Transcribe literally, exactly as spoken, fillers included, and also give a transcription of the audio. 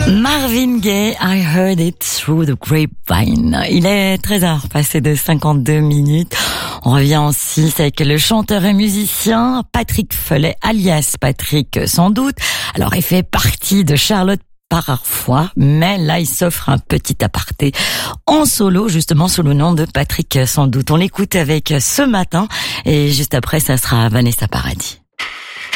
Marvin Gaye, I heard it through the grapevine. Il est treize heures, passé de cinquante-deux minutes. On revient en six avec le chanteur et musicien Patrick Felet, alias Patrick sans doute. Alors, il fait partie de Charlotte parfois, mais là, il s'offre un petit aparté en solo, justement sous le nom de Patrick sans doute. On l'écoute avec Ce matin et juste après, ça sera Vanessa Paradis.